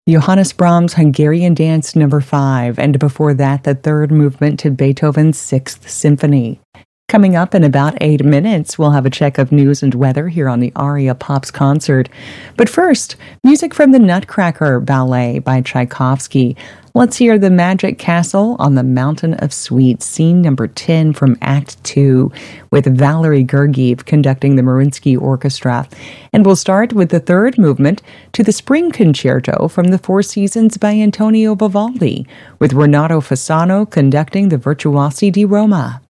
Johannes Brahms' Hungarian Dance No. 5, and before that, the third movement to Beethoven's Sixth Symphony. Coming up in about 8 minutes, we'll have a check of news and weather here on the Aria Pops concert. But first, music from the Nutcracker Ballet by Tchaikovsky. Let's hear The Magic Castle on the Mountain of Sweets, scene number 10 from Act 2, with Valery Gergiev conducting the Mariinsky Orchestra. And we'll start with the third movement to the Spring Concerto from the Four Seasons by Antonio Vivaldi, with Renato Fasano conducting the Virtuosi di Roma.